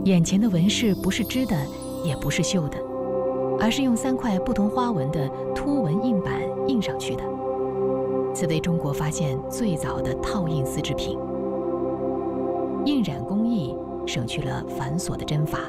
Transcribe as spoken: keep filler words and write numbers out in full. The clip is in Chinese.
眼前的纹饰不是织的，也不是绣的，而是用三块不同花纹的凸纹印板印上去的。此为中国发现最早的套印丝织品。印染工艺省去了繁琐的针法，